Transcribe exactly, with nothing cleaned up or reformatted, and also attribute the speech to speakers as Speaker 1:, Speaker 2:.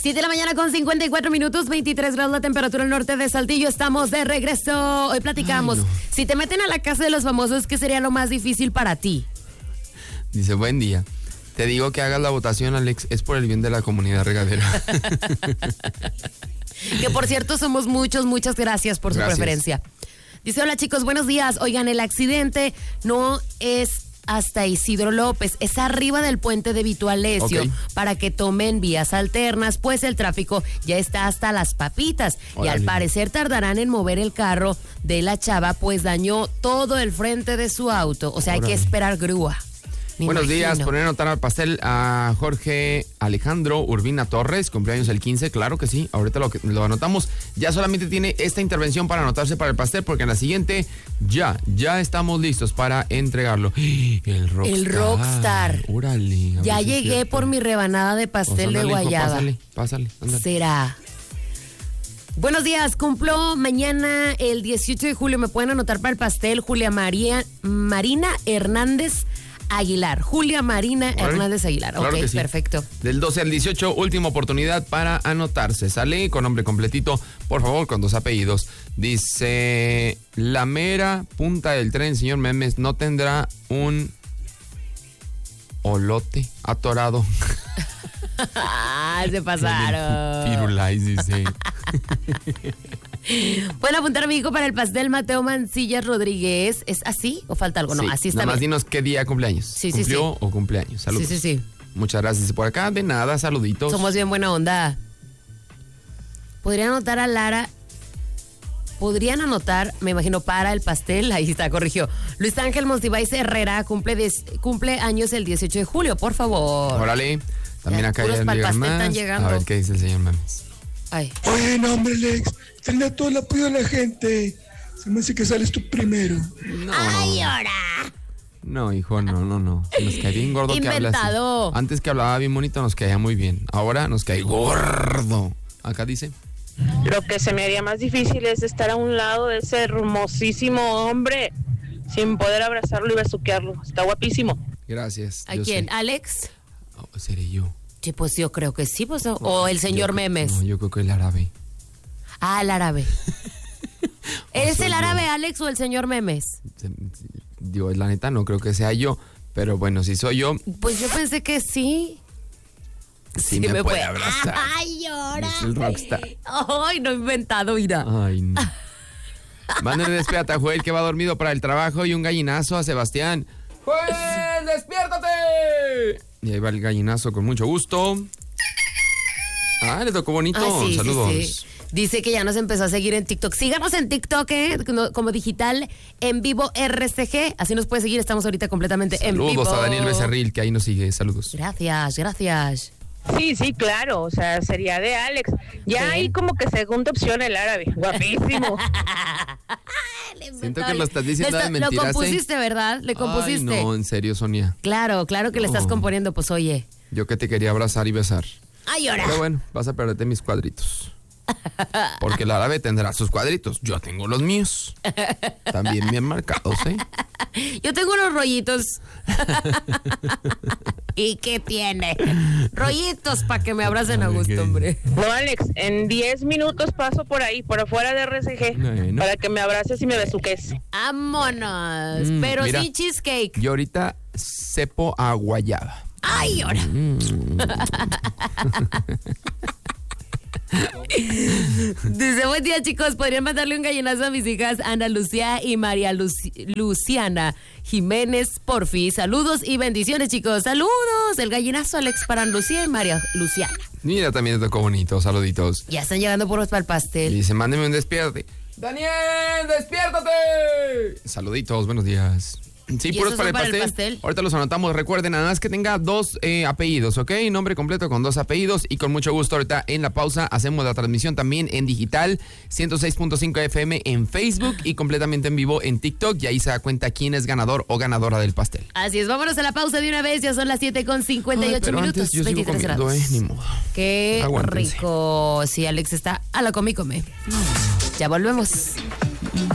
Speaker 1: siete de la mañana con cincuenta y cuatro minutos, veintitrés grados la temperatura al norte de Saltillo. Estamos de regreso. Hoy platicamos. Ay, no. Si te meten a la casa de los famosos, ¿qué sería lo más difícil para ti?
Speaker 2: Dice, buen día. Te digo que hagas la votación, Alex. Es por el bien de la comunidad regadera.
Speaker 1: Que por cierto, somos muchos. Muchas gracias por su gracias. preferencia. Dice, hola chicos, buenos días. Oigan, el accidente no es hasta Isidro López, es arriba del puente de Vito Alessio, okay, para que tomen vías alternas, pues el tráfico ya está hasta las papitas. Órale. Y al parecer tardarán en mover el carro de la chava, pues dañó todo el frente de su auto. O sea, Órale. hay que esperar grúa. Me
Speaker 2: Buenos
Speaker 1: imagino.
Speaker 2: días, poner a anotar al pastel a Jorge Alejandro Urbina Torres, cumpleaños el quince, claro que sí, ahorita lo, lo anotamos. Ya solamente tiene esta intervención para anotarse para el pastel, porque en la siguiente ya, ya estamos listos para entregarlo. El Rockstar.
Speaker 1: El Rockstar.
Speaker 2: Órale.
Speaker 1: Ya llegué es por mi rebanada de pastel pues, ándale, de guayaba.
Speaker 2: Pásale, pásale, ándale.
Speaker 1: Será. Buenos días, cumplo mañana el dieciocho de julio, me pueden anotar para el pastel. Julia María, Marina Hernández Aguilar, Julia Marina ¿Vale? Hernández Aguilar. Claro ok, sí. Perfecto.
Speaker 2: Del doce al dieciocho, última oportunidad para anotarse. Sale con nombre completito, por favor, con dos apellidos. Dice, la mera punta del tren, señor Memes, no tendrá un olote atorado.
Speaker 1: Ah, se pasaron.
Speaker 2: Firulais, dice.
Speaker 1: Pueden apuntar a mi hijo para el pastel Mateo Mancillas Rodríguez. ¿Es así o falta algo? No,
Speaker 2: sí,
Speaker 1: así está
Speaker 2: nada más
Speaker 1: bien.
Speaker 2: Dinos qué día cumpleaños.
Speaker 1: Sí,
Speaker 2: ¿Cumplió
Speaker 1: sí, sí.
Speaker 2: o cumpleaños? Saludos.
Speaker 1: Sí, sí, sí.
Speaker 2: Muchas gracias por acá. De nada, saluditos.
Speaker 1: Somos bien buena onda. Podrían anotar a Lara. Podrían anotar, me imagino, para el pastel. Ahí está, corrigió. Luis Ángel Monsiváis Herrera cumple, des, cumple años el dieciocho de julio, por favor.
Speaker 2: Órale. También ya, acá ya llegan más. Están llegando. A ver qué dice el señor Memes.
Speaker 3: Ay. Oye, no, hombre, Lex. Tenía todo el apoyo de la gente. Se me hace que sales tú primero.
Speaker 1: No. Ay, ahora.
Speaker 2: No, hijo, no, no, no. Nos cae bien gordo
Speaker 1: Inventado.
Speaker 2: que habla así. Antes que hablaba bien bonito nos caía muy bien. Ahora nos cae gordo. Acá dice.
Speaker 4: Lo que se me haría más difícil es estar a un lado de ese hermosísimo hombre sin poder abrazarlo y besuquearlo. Está guapísimo.
Speaker 2: Gracias.
Speaker 1: ¿A quién? Sé. ¿Alex?
Speaker 2: Oh, seré yo.
Speaker 1: Sí, pues yo creo que sí, pues, o, o el señor
Speaker 2: yo,
Speaker 1: Memes.
Speaker 2: No, yo creo que el árabe.
Speaker 1: Ah, el árabe. ¿Eres el árabe, yo. Alex, o el señor Memes?
Speaker 2: Yo, la neta, no creo que sea yo, pero bueno, si soy yo.
Speaker 1: Pues yo pensé que sí.
Speaker 2: Sí, sí me, me puede abrazar.
Speaker 1: Ay, llora.
Speaker 2: Es el Rockstar.
Speaker 1: Ay, no he inventado, mira.
Speaker 2: Ay, no. Mándenle despierta a Joel, que va dormido para el trabajo, y un gallinazo a Sebastián. ¡Joel, despiértate! Y ahí va el gallinazo con mucho gusto. Ah, le tocó bonito. Ah, sí, saludos.
Speaker 1: Sí, sí. Dice que ya nos empezó a seguir en TikTok. Síganos en TikTok, ¿eh? Como Digital en Vivo R C G. Así nos puede seguir. Estamos ahorita completamente
Speaker 2: saludos
Speaker 1: en vivo.
Speaker 2: Saludos a Daniel Becerril, que ahí nos sigue. Saludos.
Speaker 1: Gracias, gracias.
Speaker 4: Sí, sí, claro. O sea, sería de Alex. Ya ¿Sí? hay como que segunda opción el árabe. Guapísimo.
Speaker 2: Siento que lo estás diciendo de mentiras.
Speaker 1: Lo compusiste, ¿verdad? Le compusiste.
Speaker 2: Ay, no, en serio, Sonia.
Speaker 1: Claro, claro que no. Le estás componiendo, pues oye.
Speaker 2: Yo que te quería abrazar y besar.
Speaker 1: Ay, ahora.
Speaker 2: Pero bueno, vas a perderte mis cuadritos. Porque el árabe tendrá sus cuadritos. Yo tengo los míos. También bien marcados, ¿eh?
Speaker 1: Yo tengo unos rollitos. ¿Y qué tiene? Rollitos para que me abracen a gusto, hombre.
Speaker 4: No, Alex, en diez minutos paso por ahí, por afuera de R C G, no. para que me abraces y me besuques.
Speaker 1: Vámonos, mm, pero mira, sin cheesecake.
Speaker 2: Yo ahorita cepo a guayaba.
Speaker 1: Ay, ahora. Mm. Dice, buen día chicos, podrían mandarle un gallinazo a mis hijas Ana Lucía y María Luci- Luciana Jiménez, porfi. Saludos y bendiciones chicos, saludos. El gallinazo Alex para Ana Lucía y María Luciana.
Speaker 2: Mira, también te tocó bonito, saluditos.
Speaker 1: Ya están llegando puros para el pastel.
Speaker 2: Y dice, mándeme un despierte. Daniel, despiértate. Saluditos, buenos días. Sí, puros para, el, para pastel. el pastel. Ahorita los anotamos. Recuerden, nada más que tenga dos eh, apellidos, ¿ok? Nombre completo con dos apellidos. Y con mucho gusto, ahorita en la pausa hacemos la transmisión también en digital, ciento seis punto cinco F M en Facebook y completamente en vivo en TikTok. Y ahí se da cuenta quién es ganador o ganadora del pastel.
Speaker 1: Así es, vámonos a la pausa de una vez. Ya son las siete con cincuenta y ocho
Speaker 2: pero
Speaker 1: minutos.
Speaker 2: Antes yo sigo comiendo, eh, ni modo.
Speaker 1: Qué Aguántense. Rico. Sí, Alex está a la come y come. Ya volvemos.